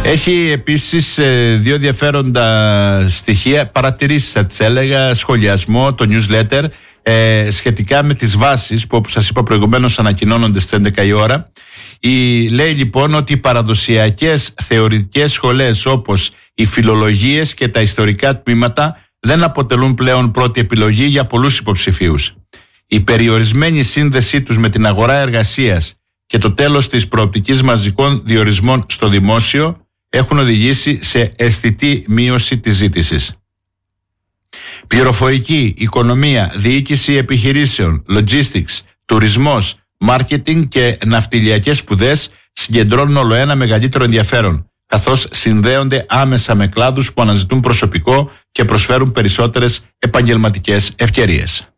Έχει επίσης δύο ενδιαφέροντα στοιχεία, παρατηρήσεις θα τις έλεγα, σχολιασμό, το newsletter, σχετικά με τις βάσεις που, όπως σας είπα προηγουμένως, ανακοινώνονται στις 11 η ώρα. Λέει λοιπόν ότι οι παραδοσιακές θεωρητικές σχολές όπως οι φιλολογίες και τα ιστορικά τμήματα δεν αποτελούν πλέον πρώτη επιλογή για πολλούς υποψηφίους. Η περιορισμένη σύνδεσή τους με την αγορά εργασίας και το τέλος της προοπτικής μαζικών διορισμών στο δημόσιο έχουν οδηγήσει σε αισθητή μείωση της ζήτησης. Πληροφορική, οικονομία, διοίκηση επιχειρήσεων, logistics, τουρισμός, marketing και ναυτιλιακές σπουδές συγκεντρώνουν όλο ένα μεγαλύτερο ενδιαφέρον, καθώς συνδέονται άμεσα με κλάδους που αναζητούν προσωπικό και προσφέρουν περισσότερες επαγγελματικές ευκαιρίες.